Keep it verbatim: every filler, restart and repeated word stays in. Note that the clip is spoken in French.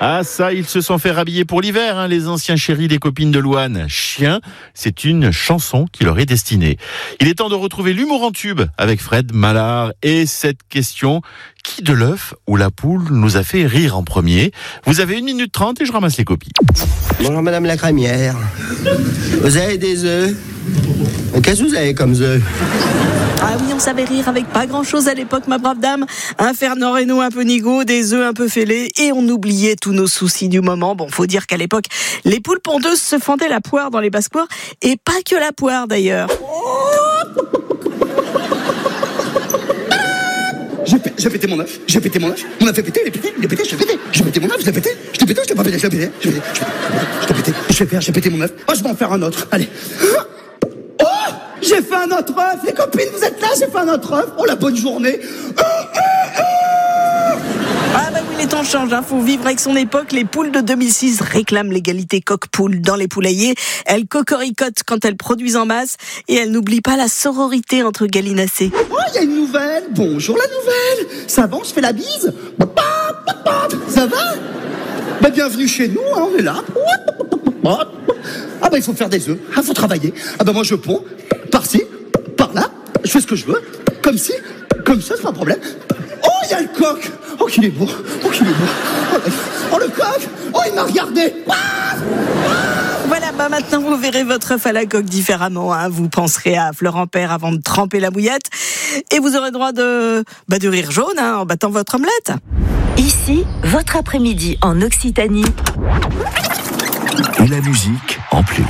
Ah ça, ils se sont fait rhabiller pour l'hiver, hein, les anciens chéris des copines de Louane. Chien, c'est une chanson qui leur est destinée. Il est temps de retrouver l'humour en tube avec Fred Mallard et cette question: qui de l'œuf ou la poule nous a fait rire en premier? Vous avez une minute trente et je ramasse les copies. Bonjour madame la crémière. Vous avez des œufs? Qu'est-ce que vous avez comme œufs? Ah oui, on savait rire avec pas grand-chose à l'époque, ma brave dame. Un Fernand Reynaud un peu nigaud, des œufs un peu fêlés, et on oubliait tous nos soucis du moment. Bon, faut dire qu'à l'époque, les poules pondeuses se fendaient la poire dans les basses-cours, et pas que la poire d'ailleurs. J'ai, p- j'ai pété mon œuf, j'ai pété mon œuf, mon œuf est pété, il est pété, il est pété, je l'ai pété, j'ai pété mon œuf, je l'ai pété, je l'ai pété, je l'ai pas pété, je l'ai pété, je l'ai pété, je l'ai pété, je vais faire, j'ai pété mon œuf, oh je vais en faire un autre, allez. Oh, j'ai fait un autre œuf, les copines vous êtes là, j'ai fait un autre œuf, oh la bonne journée. Oh, oh, oh. Ah bah oui, les temps changent, hein. Faut vivre avec son époque. Les poules de deux mille six réclament l'égalité coq-poule dans les poulaillers. Elles cocoricotent quand elles produisent en masse et elles n'oublient pas la sororité entre gallinacés. Oh, il y a une nouvelle, bonjour la nouvelle, ça va, on se fait la bise, ça va? Bah bienvenue chez nous, hein, on est là. Ah bah il faut faire des œufs, il faut travailler. Ah bah moi je ponds, par-ci, par-là, je fais ce que je veux, comme ci, comme ça, c'est pas un problème. Oh, il y a le coq. Oh, qu'il est beau. Oh, qu'il est beau. Oh, le, oh, le coq. Oh, il m'a regardé. Ah Voilà, bah maintenant vous verrez votre œuf à la coque différemment, hein. Vous penserez à Florent Père avant de tremper la bouillette et vous aurez droit de, bah, de rire jaune, hein, en battant votre omelette. Ici, votre après-midi en Occitanie. Et la musique en plus.